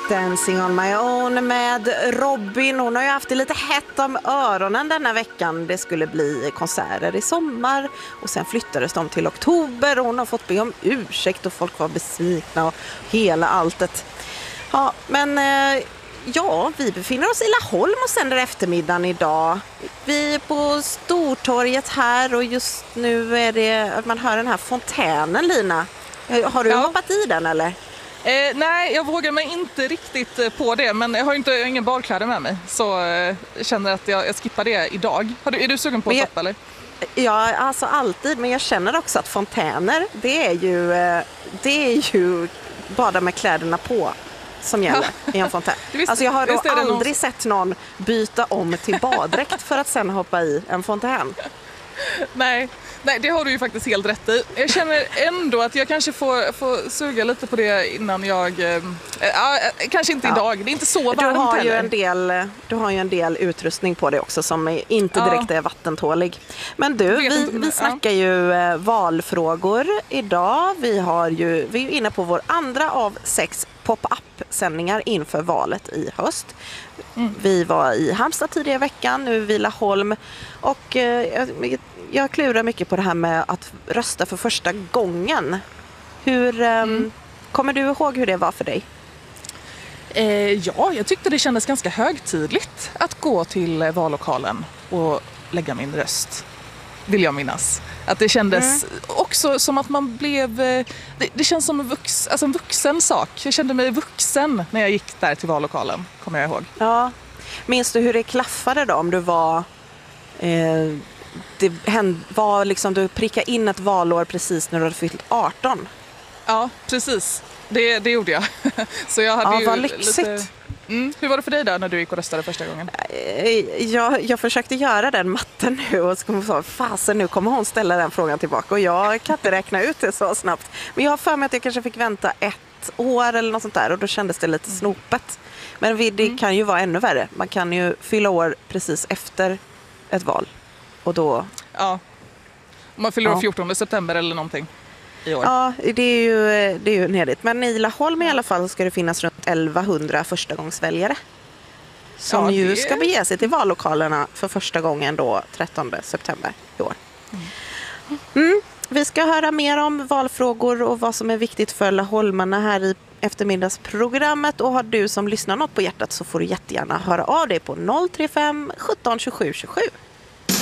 Dancing on my own med Robin. Hon har ju haft det lite hett om öronen denna veckan. Det skulle bli konserter i sommar och sen flyttades de till oktober och hon har fått be om ursäkt och folk var besvikna och hela alltet. Ja, men vi befinner oss i Laholm och sänder eftermiddagen idag. Vi är på Stortorget här och just nu är det att man hör den här fontänen, Lina. Har du hoppat i den eller? Nej, jag vågar mig inte riktigt på det, men jag har ingen badkläder med mig, så jag känner att jag skippar det idag. Är du sugen på att hoppa eller? Ja, alltså alltid, men jag känner också att fontäner, det är ju bada med kläderna på som gäller i en fontän. Alltså jag har då aldrig sett någon byta om till baddräkt för att sen hoppa i en fontän. Nej, det har du ju faktiskt helt rätt i. Jag känner ändå att jag kanske får suga lite på det innan jag... kanske inte idag, det är inte så varmt heller. Du har ju en del utrustning på det också som inte direkt är vattentålig. Men du, vi snackar ju valfrågor idag. Vi är ju inne på vår andra av 6 pop-up-sändningar inför valet i höst. Vi var i Halmstad tidigare i veckan, nu är vi i Laholm och jag klurar mycket på det här med att rösta för första gången. Kommer du ihåg hur det var för dig? Jag tyckte det kändes ganska högtidligt att gå till vallokalen och lägga min röst, vill jag minnas. Att det kändes också som att man blev... Det känns som en vuxen sak. Jag kände mig vuxen när jag gick där till vallokalen, kommer jag ihåg. Ja. Minns du hur det klaffade då? Om du var... var liksom, du prickade in ett valår precis när du hade fyllt 18. Ja, precis. Det gjorde jag. Så jag hade vad lyxigt. Hur var det för dig där när du gick och röstade första gången? Jag försökte göra den matten nu och så kom jag fasen, nu kommer hon ställa den frågan tillbaka och jag kan inte räkna ut det så snabbt. Men jag har för mig att jag kanske fick vänta 1 år eller något sånt där och då kändes det lite snopet. Men det kan ju vara ännu värre. Man kan ju fylla år precis efter ett val och då... Ja, man fyller år 14 september eller någonting. Ja, det är ju nedigt. Men i Laholm i alla fall ska det finnas runt 1100 förstagångsväljare som ska bege sig till vallokalerna för första gången då 13 september i år. Vi ska höra mer om valfrågor och vad som är viktigt för laholmarna här i eftermiddagsprogrammet. Och har du som lyssnar något på hjärtat så får du jättegärna höra av dig på 035 17 27 27.